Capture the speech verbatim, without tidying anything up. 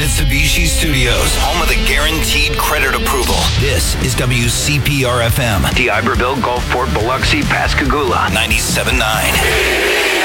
Mitsubishi Studios, home of the guaranteed credit approval. This is W C P R F M. D'Iberville, Gulfport, Biloxi, Pascagoula. ninety-seven point nine.